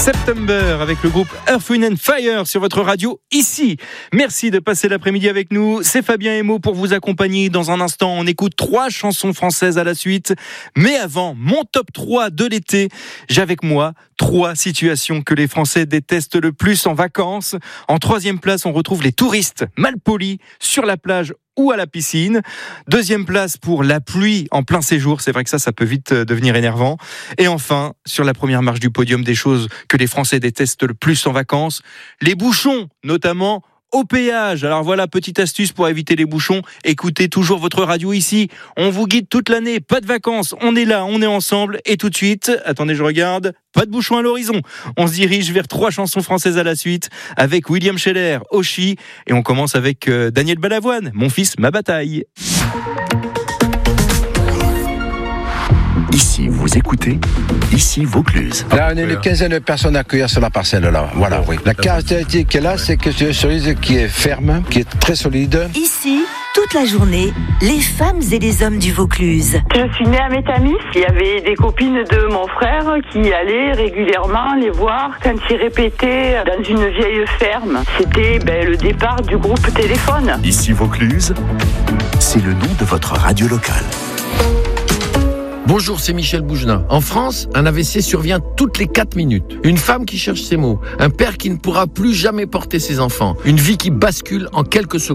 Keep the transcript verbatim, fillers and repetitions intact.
September avec le groupe Earth, Wind and Fire sur votre radio ici. Merci de passer l'après-midi avec nous. C'est Fabien Emo pour vous accompagner. Dans un instant, on écoute trois chansons françaises à la suite. Mais avant, mon top trois de l'été. J'ai avec moi trois situations que les Français détestent le plus en vacances. En troisième place, on retrouve les touristes malpolis sur la plage ou à la piscine. Deuxième place pour la pluie en plein séjour. C'est vrai que ça, ça peut vite devenir énervant. Et enfin, sur la première marche du podium des choses que les Français détestent le plus en vacances, les bouchons, notamment au péage. Alors voilà, petite astuce pour éviter les bouchons. Écoutez toujours votre radio ici. On vous guide toute l'année. Pas de vacances. On est là, on est ensemble. Et tout de suite, attendez, je regarde. Pas de bouchons à l'horizon. On se dirige vers trois chansons françaises à la suite avec William Scheller, Oshi. Et on commence avec euh, Daniel Balavoine, Mon fils, ma bataille. Ici, vous écoutez, ici Vaucluse. Là, on est une quinzaine de personnes à accueillir sur la parcelle, là. Voilà, oui. La caractéristique qu'elle a, c'est que c'est une cerise qui est ferme, qui est très solide. Ici, toute la journée, les femmes et les hommes du Vaucluse. Je suis née à Métamis. Il y avait des copines de mon frère qui allaient régulièrement les voir quand ils répétaient dans une vieille ferme. C'était ben, le départ du groupe Téléphone. Ici Vaucluse, c'est le nom de votre radio locale. Bonjour, c'est Michel Bougenat. En France, un A V C survient toutes les quatre minutes. Une femme qui cherche ses mots. Un père qui ne pourra plus jamais porter ses enfants. Une vie qui bascule en quelques secondes.